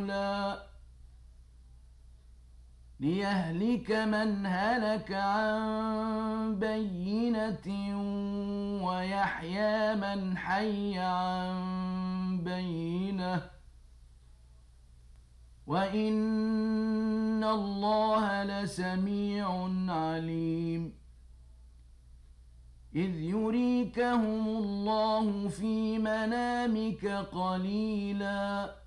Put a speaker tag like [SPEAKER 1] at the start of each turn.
[SPEAKER 1] رسولا ليهلك من هلك عن بينة ويحيى من حي عن بينة وإن الله لسميع عليم إذ يريكهم الله في منامك قليلاً